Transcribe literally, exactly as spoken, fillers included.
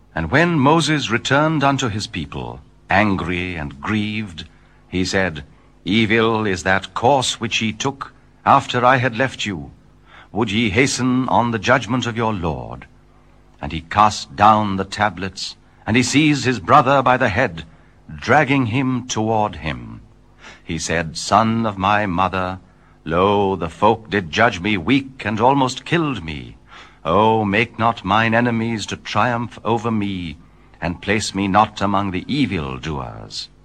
And when Moses returned unto his people, angry and grieved, he said, Evil is that course which ye took after I had left you. Would ye hasten on the judgment of your Lord? And he cast down the tablets, and he seized his brother by the head, dragging him toward him. He said, Son of my mother, lo, the folk did judge me weak, and almost killed me. O make not mine enemies to triumph over me, and place me not among the evildoers.